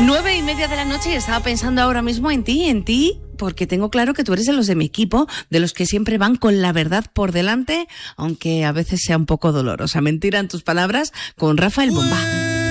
9:30 de la noche y estaba pensando ahora mismo en ti, porque tengo claro que tú eres de los de mi equipo, de los que siempre van con la verdad por delante, aunque a veces sea un poco dolorosa. Mentira en tus palabras, con Rafael Bomba.